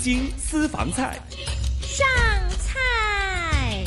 新私房菜上菜。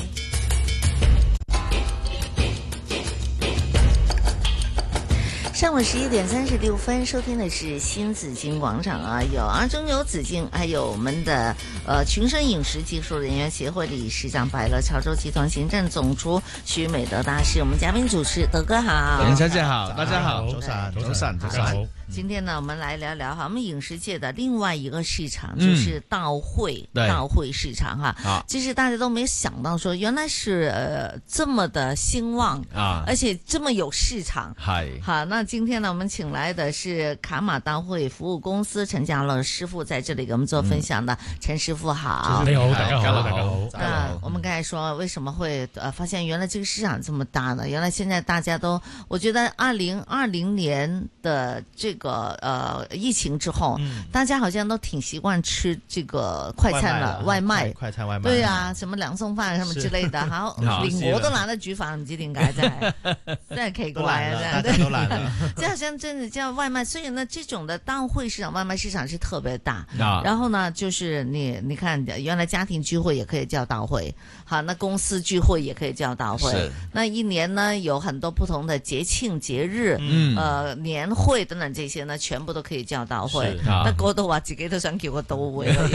上午11:36，收听的是新紫荊广场啊，有中油紫荆，还有我们的群生饮食技术人员协会理事长百乐潮州集团行政总厨徐美德大师，我们嘉宾主持德哥好， 袁小姐好，大家好， 早晨。 今天呢，我们来聊聊哈，我们饮食界的另外一个市场就是到会，到会市场哈。其实大家都没想到说，原来是这么的兴旺啊，而且这么有市场。好，那今天呢，我们请来的是卡马到会服务公司陈家乐师傅在这里给我们做分享的。陈师傅好， 你好，大家好，大家好。 我们刚才说为什么会发现原来这个市场这么大呢？原来现在大家都，我觉得2020年的这个疫情之后，大家好像都挺习惯吃这个快餐了，外卖， 快餐外賣， 對啊，什麼兩餸飯什麼之類的，好，連我都懶得煮飯，唔知點解真係奇怪啊，真係都懶了。 這好像真的叫外賣，所以呢，這種的到會市場外賣市場是特別大。然後呢，就是你看，原來家庭聚會也可以叫到會，好，那公司聚會也可以叫到會。那一年呢，有很多不同的節慶節日，年會等等這些呢，全部都可以叫到會。那個都話自己都想叫個到會了。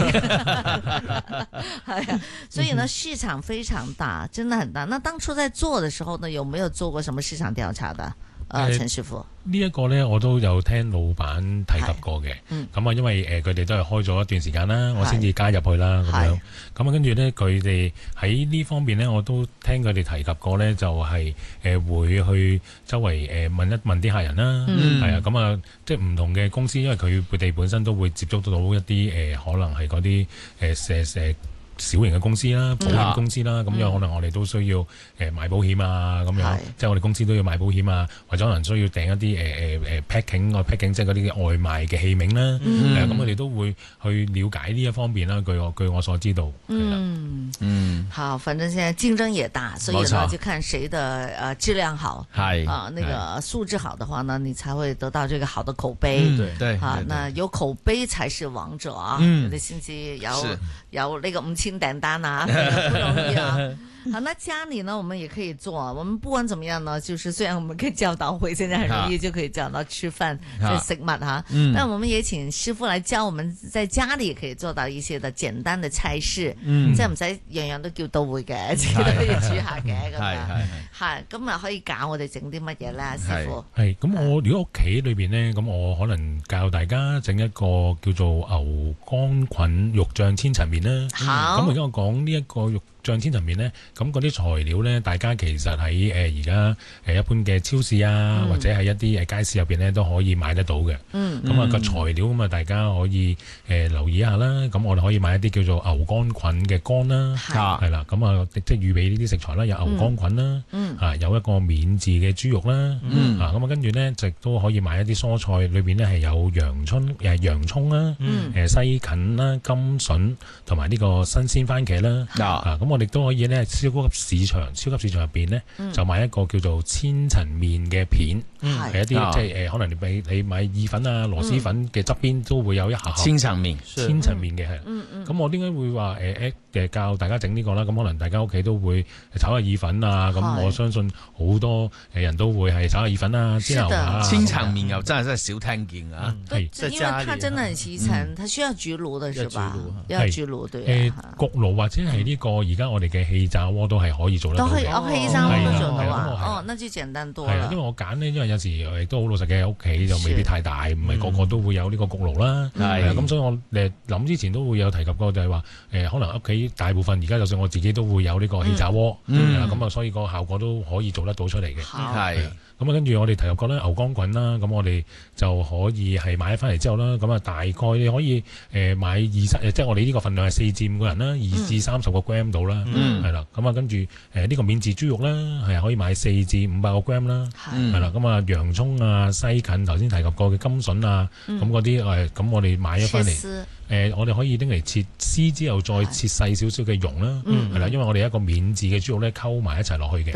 係啊，所以呢，市場非常大，真的很大。那當初在做的時候呢，有沒有做過什麼市場調查的？陳師傅， 呢一個呢，我都有聽老闆提及過嘅。咁啊，因為佢哋都係開咗一段時間啦，我先至加入去啦，咁樣。咁啊，跟住呢，佢哋喺呢方面呢，我都聽佢哋提及過呢，就係會去周圍問一問啲客人啦。係啊，咁啊，即係唔同嘅公司，因為佢哋本身都會接觸到一啲可能係嗰啲小型嘅公司啦，保險公司啦，咁樣可能我哋都需要買保險啊，咁樣，即係我哋公司都要買保險啊，或者可能需要訂一啲packing 即係嗰啲嘅外賣嘅器皿啦，咁我哋都會去了解呢一方面啦。據我所知道， 好，反正現在競爭也大，所以呢就看誰的質量好，那個素質好的話呢，你才會得到這個好的口碑， 對， 那有口碑才是王者啊，你先至有那個5000訂單啊，不容易啊。好，那家裏呢，我們也可以做。我們不管怎麼樣呢，就是雖然我們可以叫到會，現在很容易就可以叫到吃飯、食物哈。但我們也請師傅來教我們在家裏也可以做到一些的簡單的菜式。即係唔使樣樣都叫到會嘅，自己都可以煮下嘅咁樣。係咁啊，可以教我哋整啲乜嘢咧，師傅？係咁， 我如果屋企裏邊呢，咁我可能教大家整一個叫做牛肝菌肉醬千層麵啦。好。咁而家我講呢一個肉醬千層麵呢，咁嗰啲材料呢，大家其實喺而家一般嘅超市啊，或者係一啲街市入邊呢，都可以買得到嘅。咁啊個材料咁啊，大家可以留意一下啦。咁我哋可以買一啲叫做牛肝菌嘅肝啦，係啦。咁啊即係預備呢啲食材啦，有牛肝菌啦，有一個免治嘅豬肉啦，咁啊跟住呢，就都可以買一啲蔬菜，裏邊呢係有洋葱啦，西芹啦、甘筍同埋呢個新鮮番茄啦。咁我哋都可以咧，超級市場入邊咧，就買一個叫做千層麵嘅片，係一啲即係可能你買意粉啊、螺絲粉嘅側邊都會有一盒千層麵嘅係。咁我點解會話教大家整呢個啦？咁可能大家屋企都會炒下意粉啊，咁我相信好多人都會係炒下意粉啊、煎牛扒。千層麵又真係少聽見啊！ 係，因為它真的很西餐，它需要焗爐的是吧？要焗爐對。 焗爐或者係呢個而家我哋嘅氣炸鍋都係可以做得到嘅。 氣炸鍋都做到啊！那就簡單多啦。 因為我揀呢，因為有時亦都好老實嘅，屋企就未必太大，唔係個個都會有呢個焗爐啦。咁所以我諗之前都會有提及過，就係話可能屋企大部分而家就算我自己都會有呢個氣炸鍋，咁啊所以個效果都可以做得到出嚟嘅。係。咁啊，跟住我哋提及過咧牛肝菌啦，咁我哋就可以係買翻嚟之後啦，咁啊大概你可以買即係我哋呢個份量係4至5個人啦，2至30個 gram 到啦，係啦，咁啊跟住呢個免治豬肉啦，係可以買4至500個 gram 啦，係啦，咁啊洋葱啊、西芹頭先提及過嘅甘筍啊，咁嗰啲咁我哋買咗翻嚟。我哋可以拎嚟切絲之後再切細少少嘅蓉啦，係啦，因為我哋一個免治嘅豬肉咧溝埋一齊落去嘅。